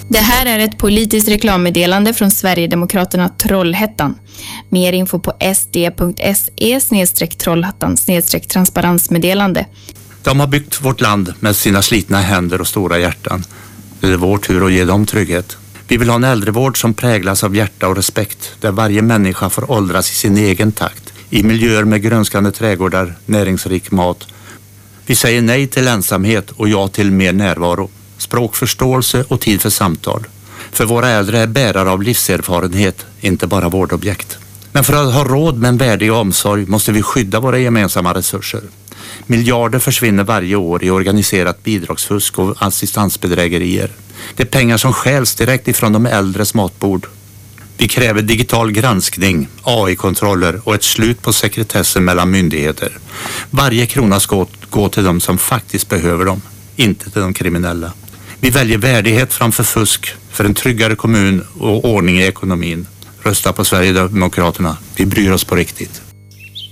Det här är ett politiskt reklammeddelande från Sverigedemokraterna Trollhättan. Mer info på sd.se/Trollhättan/transparensmeddelande. De har byggt vårt land med sina slitna händer och stora hjärtan. Det är vår tur att ge dem trygghet. Vi vill ha en äldrevård som präglas av hjärta och respekt, där varje människa får åldras i sin egen takt, i miljöer med grönskande trädgårdar, näringsrik mat. Vi säger nej till ensamhet och ja till mer närvaro, språkförståelse och tid för samtal. För våra äldre är bärare av livserfarenhet, inte bara vårdobjekt. Men för att ha råd med en värdig omsorg måste vi skydda våra gemensamma resurser. Miljarder försvinner varje år i organiserat bidragsfusk och assistansbedrägerier. Det är pengar som stjäls direkt ifrån de äldres matbord. Vi kräver digital granskning, AI-kontroller och ett slut på sekretessen mellan myndigheter. Varje krona ska gå till de som faktiskt behöver dem, inte till de kriminella. Vi väljer värdighet framför fusk, för en tryggare kommun och ordning i ekonomin. Rösta på Sverigedemokraterna. Vi bryr oss på riktigt.